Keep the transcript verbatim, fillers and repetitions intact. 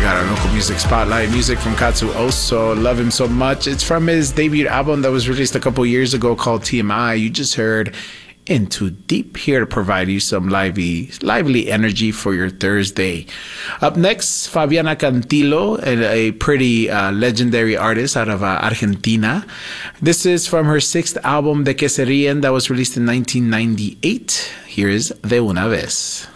got our local music spotlight. Music from Katsu Oso. Love him so much. It's from his debut album that was released a couple years ago called T M I. You just heard Into Deep, here to provide you some lively, lively energy for your Thursday. Up next, Fabiana Cantilo, a, a pretty uh, legendary artist out of uh, Argentina. This is from her sixth album, De Que Se Ríen, that was released in nineteen ninety-eight. Here is De Una Vez.